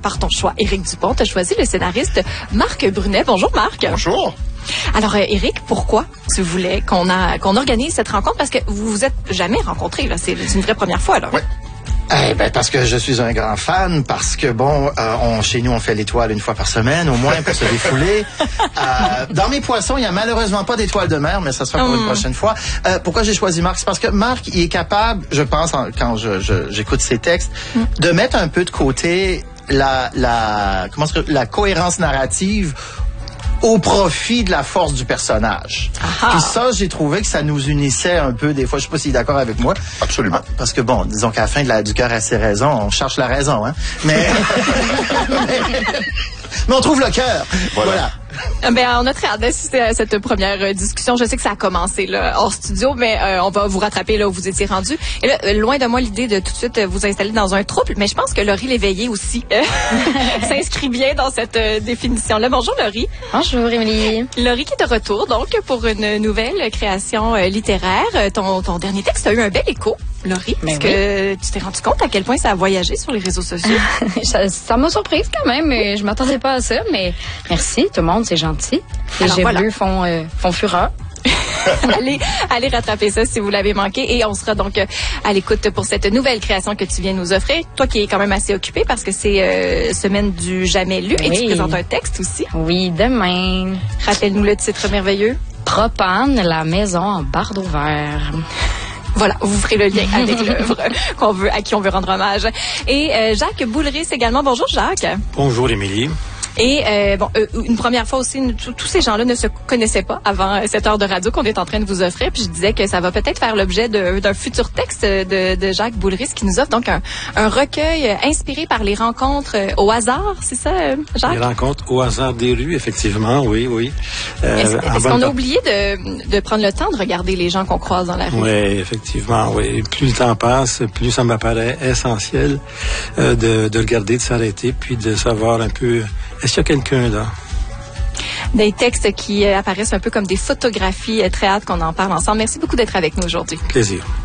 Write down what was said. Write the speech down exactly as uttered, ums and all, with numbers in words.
par ton choix, Éric Dupont, tu as choisi le scénariste Marc Brunet. Bonjour Marc. Bonjour. Alors, euh, Éric, pourquoi tu voulais qu'on a qu'on organise cette rencontre? Parce que vous vous êtes jamais rencontrés, là. C'est une vraie première fois, là. Oui. Eh ben, parce que je suis un grand fan, parce que bon, euh, on, chez nous, on fait l'étoile une fois par semaine, au moins pour se défouler. Euh, dans mes poissons, il y a malheureusement pas d'étoile de mer, mais ça sera pour mm. une prochaine fois. Euh, pourquoi j'ai choisi Marc? C'est parce que Marc, il est capable, je pense, en, quand je, je, j'écoute ses textes, mm. de mettre un peu de côté la, la, comment est-ce que, la cohérence narrative au profit de la force du personnage. Aha. Puis ça, j'ai trouvé que ça nous unissait un peu des fois. Je sais pas s'il est d'accord avec moi. Absolument. Parce que bon, disons qu'à la fin de la, du cœur à ses raisons, on cherche la raison, hein. Mais, mais, mais on trouve le cœur. Voilà. voilà. Ben, on a très hâte d'assister à cette première euh, discussion. Je sais que ça a commencé là, hors studio, mais euh, on va vous rattraper là où vous étiez rendu. Et là, loin de moi l'idée de tout de suite euh, vous installer dans un trouble, mais je pense que Laurie Léveillé aussi euh, s'inscrit bien dans cette euh, définition-là. Bonjour Laurie. Bonjour Émilie. Laurie qui est de retour donc pour une nouvelle création euh, littéraire. Ton, ton dernier texte a eu un bel écho. Laurie, mais est-ce oui. que tu t'es rendu compte à quel point ça a voyagé sur les réseaux sociaux? ça, ça m'a surprise quand même, mais je m'attendais pas à ça, mais merci tout le monde, c'est gentil. Les Alors, jets voilà. bleus font, euh, font fureur. allez, allez rattraper ça si vous l'avez manqué et on sera donc euh, à l'écoute pour cette nouvelle création que tu viens nous offrir. Toi qui es quand même assez occupé parce que c'est euh, semaine du jamais lu et oui. tu présentes un texte aussi. Oui, demain. Rappelle-nous le titre merveilleux. Propane, la maison en bardeau vert. Voilà, vous ferez le lien avec l'œuvre qu'on veut, à qui on veut rendre hommage. Et euh, Jacques Boulris également. Bonjour Jacques. Bonjour Émilie. Et euh, bon, euh, une première fois aussi, tous ces gens-là ne se connaissaient pas avant cette heure de radio qu'on est en train de vous offrir. Puis je disais que ça va peut-être faire l'objet de, d'un futur texte de, de Jacques Boulris qui nous offre donc un, un recueil inspiré par les rencontres au hasard, c'est ça, Jacques? Les rencontres au hasard des rues, effectivement, oui, oui. Euh, est-ce, est-ce qu'on a oublié de, de prendre le temps de regarder les gens qu'on croise dans la rue? Oui, effectivement, oui. Plus le temps passe, plus ça m'apparaît essentiel euh, de, de regarder, de s'arrêter, puis de savoir un peu... Est-ce qu'il y a quelqu'un là? Des textes qui euh, apparaissent un peu comme des photographies. Très hâte qu'on en parle ensemble. Merci beaucoup d'être avec nous aujourd'hui. Plaisir.